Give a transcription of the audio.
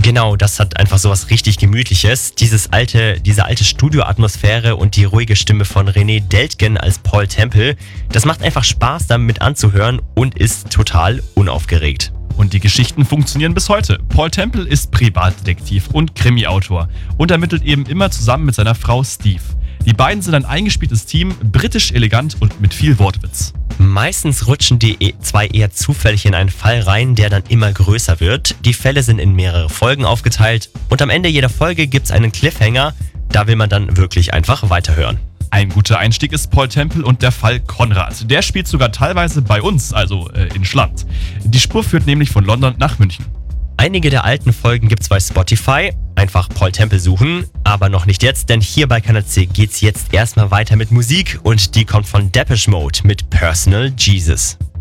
Genau, das hat einfach sowas richtig Gemütliches. Diese alte Studioatmosphäre und die ruhige Stimme von René Deltgen als Paul Temple, das macht einfach Spaß, damit anzuhören und ist total unaufgeregt. Und die Geschichten funktionieren bis heute. Paul Temple ist Privatdetektiv und Krimi-Autor und ermittelt eben immer zusammen mit seiner Frau Steve. Die beiden sind ein eingespieltes Team, britisch elegant und mit viel Wortwitz. Meistens rutschen die zwei eher zufällig in einen Fall rein, der dann immer größer wird. Die Fälle sind in mehrere Folgen aufgeteilt und am Ende jeder Folge gibt's einen Cliffhanger. Da will man dann wirklich einfach weiterhören. Ein guter Einstieg ist Paul Temple und der Fall Konrad. Der spielt sogar teilweise bei uns, also in Schland. Die Spur führt nämlich von London nach München. Einige der alten Folgen gibt's bei Spotify. Einfach Paul Temple suchen, aber noch nicht jetzt, denn hier bei Kanal C geht's jetzt erstmal weiter mit Musik und die kommt von Depeche Mode mit Personal Jesus.